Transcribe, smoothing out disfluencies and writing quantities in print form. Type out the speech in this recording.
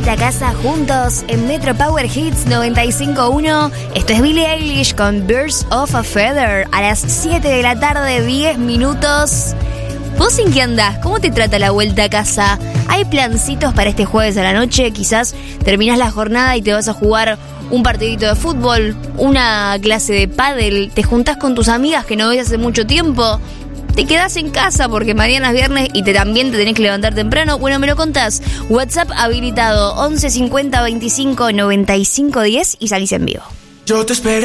vuelta a casa juntos en Metro Power Hits 95.1. Esto es Billie Eilish con Birds of a Feather a las 7 de la tarde, 10 minutos. ¿Vos en qué andás? ¿Cómo te trata la vuelta a casa? ¿Hay plancitos para este jueves a la noche? Quizás terminás la jornada y te vas a jugar un partidito de fútbol, una clase de pádel, te juntás con tus amigas que no ves hace mucho tiempo. Te quedás en casa porque mañana es viernes y también te tenés que levantar temprano. Bueno, me lo contás. WhatsApp habilitado 11 50 25 95 10 y salís en vivo. Yo te espero.